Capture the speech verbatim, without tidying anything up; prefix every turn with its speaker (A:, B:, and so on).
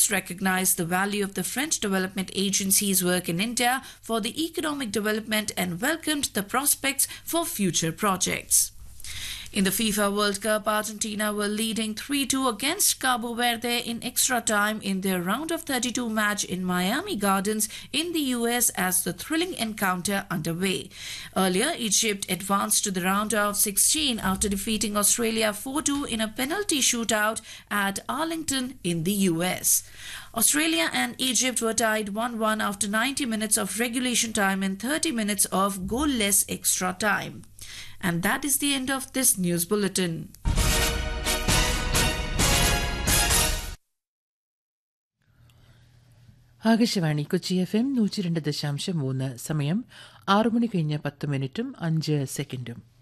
A: S recognized the value of the French Development Agency's work in India for the economic development and welcomed the prospects for future projects. In the FIFA World Cup, Argentina were leading three two against Cabo Verde in extra time in their round of thirty-two match in Miami Gardens in the U S as the thrilling encounter underway. Earlier, Egypt advanced to the round of sixteen after defeating Australia four two in a penalty shootout at Arlington in the U S. Australia and Egypt were tied one one after ninety minutes of regulation time and thirty minutes of goalless extra time. And that is the end of this news bulletin.
B: Akashvani Kochi F M നൂറ്റി രണ്ട് ദശാംശം മൂന്ന് സമയം ആറു മണി കഴിഞ്ഞ് പത്ത് മിനിറ്റും അഞ്ച് സെക്കൻഡും.